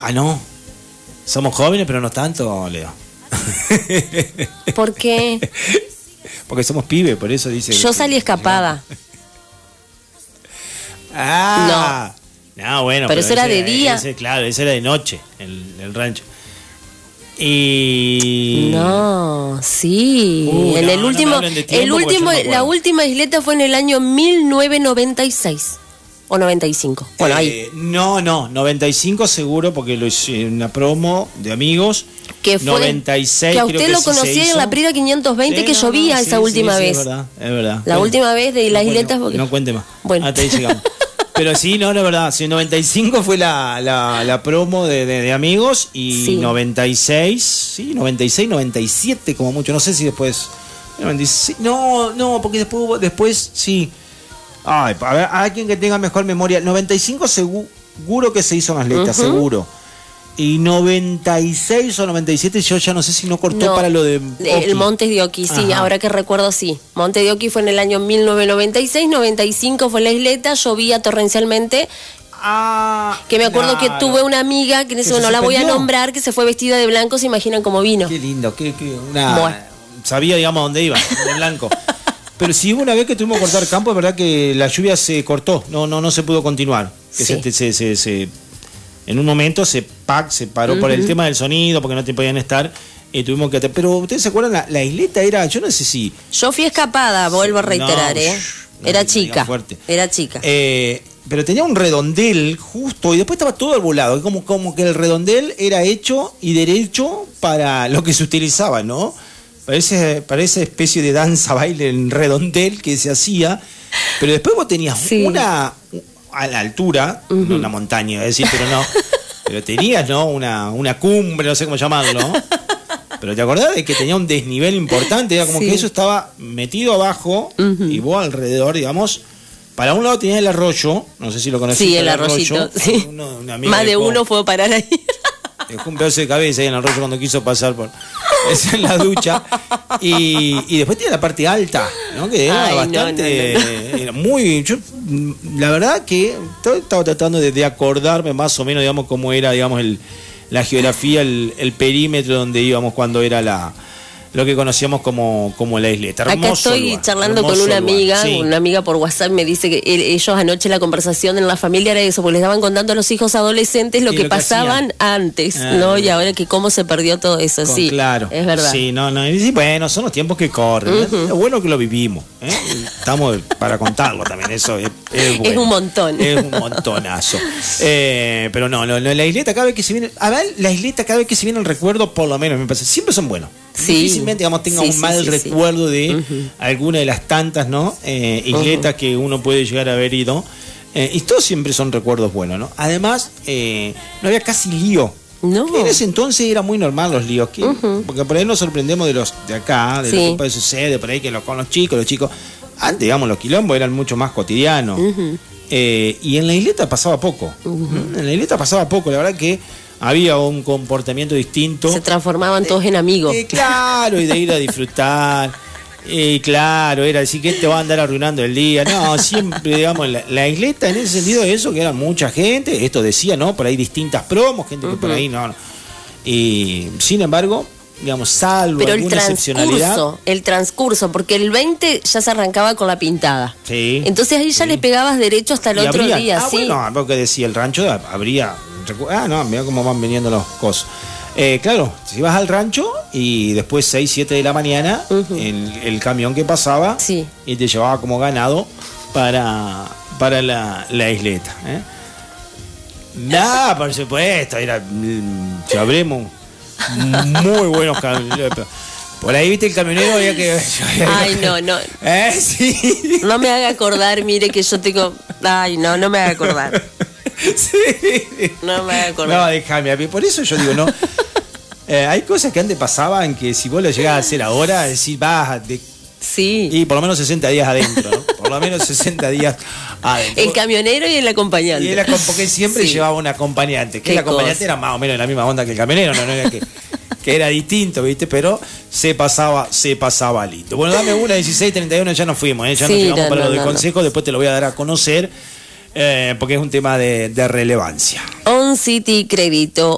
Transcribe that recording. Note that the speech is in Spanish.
Ah, no. Somos jóvenes, pero no tanto, Leo. ¿Por qué? Porque somos pibes, por eso dice. Yo salí escapada. Ah, no, bueno. Pero eso era de día. Claro, ese era de noche, el rancho. Y. No, sí. En el último, la última isleta fue en el año 1996. ¿O 95? Bueno, ahí. No, 95 seguro, porque lo hice en una promo de amigos. Que fue 96, que a usted lo conocía en la Prida 520, sí, que llovía esa última vez. Es verdad. La última vez de las isletas. Porque... No cuente más. Bueno. Hasta ahí llegamos. Pero sí, no, la verdad. Sí, 95 fue la promo de amigos. Y sí. 96, 97 como mucho. No sé si después. 96, no, porque después sí. Ay, a ver, a alguien que tenga mejor memoria. 95 seguro que se hizo en Isleta, seguro. Y 96 o 97 yo ya no sé si no cortó para lo de el Montes de Oqui, sí, ahora que recuerdo sí. Montes de Oqui fue en el año 1996, 95 fue la isleta, llovía torrencialmente. Que me acuerdo que tuve una amiga, que no la voy a nombrar, que se fue vestida de blanco, se imaginan cómo vino. Qué lindo, sabía, digamos, dónde iba, de blanco. Pero sí, hubo una vez que tuvimos que cortar campo, es verdad que la lluvia se cortó, no se pudo continuar. Que sí. En un momento se paró por el tema del sonido, porque no te podían estar, y tuvimos que... Pero ustedes se acuerdan, la isleta era, yo no sé si... Yo fui escapada, vuelvo a reiterar, era chica. Era chica. Pero tenía un redondel justo, y después estaba todo arbolado, como que el redondel era hecho y derecho para lo que se utilizaba, ¿no? Para esa especie de danza, baile en redondel que se hacía, pero después vos tenías una... a la altura, no una montaña, es decir, pero tenías, ¿no? Una cumbre, no sé cómo llamarlo, ¿no? Pero te acordás de que tenía un desnivel importante, era como que eso estaba metido abajo y vos alrededor, digamos, para un lado tenías el arroyo, no sé si lo conociste. Sí, el arroyito, sí. Más de uno fue a parar ahí. Dejó un pedazo de cabeza ahí en el arroyo cuando quiso pasar por en la ducha. Y después tiene la parte alta, ¿no? Que era bastante... Era muy... Yo, la verdad que estaba tratando de acordarme más o menos, digamos, cómo era, digamos, la geografía, el perímetro donde íbamos cuando era lo que conocíamos como la isleta. Acá estoy charlando con una amiga por WhatsApp, me dice que ellos anoche la conversación en la familia era eso, porque les estaban contando a los hijos adolescentes lo que pasaban antes, ¿no? Y ahora que cómo se perdió todo eso, sí. Claro. Es verdad. Sí, y bueno, son los tiempos que corren. Es bueno que lo vivimos, Estamos para contarlo también, eso es bueno. Es un montón. Es un montonazo. Pero no, la isleta cada vez que se viene, el recuerdo, por lo menos me parece, siempre son buenos. Sí, difícilmente, digamos, tenga un mal recuerdo de alguna de las tantas, ¿no? Isletas que uno puede llegar a haber ido. Y todos siempre son recuerdos buenos, ¿no? Además, no había casi lío. No. En ese entonces era muy normal los líos. Porque por ahí nos sorprendemos de los de acá, de lo que puede suceder, por ahí que con los chicos. Antes, digamos, los quilombos eran mucho más cotidianos. Y en la isleta pasaba poco. En la isleta pasaba poco, la verdad que había un comportamiento distinto. Se transformaban todos en amigos. Claro, y de ir a disfrutar. Claro, era decir que te va a andar arruinando el día. No, siempre, digamos, la isleta en ese sentido de eso, que era mucha gente. Esto decía, ¿no? Por ahí distintas promos, gente que por ahí no. Y sin embargo, digamos, salvo pero alguna excepcionalidad. El transcurso, porque el 20 ya se arrancaba con la pintada. Sí. Entonces ahí ya le pegabas derecho hasta el otro día, sí. Bueno, porque decía, el rancho habría... mira cómo van viniendo los cosas. Claro, si vas al rancho y después 6, 7 de la mañana, el camión que pasaba y te llevaba como ganado para la isleta. No, por supuesto, sabremos muy buenos camioneros. Por ahí, viste, el camionero había que... Ay, no. Sí. No me haga acordar, mire que yo tengo... Ay, no me haga acordar. Sí. No me haga acordar. No, déjame. Por eso yo digo, no. Hay cosas que antes pasaban que si vos lo llegás a hacer ahora, decís, vas de... Sí. Y por lo menos 60 días adentro, ¿no? Por lo menos 60 días adentro. El camionero y el acompañante. Porque siempre llevaba un acompañante. Que el acompañante era más o menos de la misma onda que el camionero, no era que era distinto, ¿viste? Pero se pasaba lindo. Bueno, dame una, 16:31, ya nos fuimos, ya nos llegamos para lo del consejo, después te lo voy a dar a conocer, porque es un tema de relevancia. On City Crédito.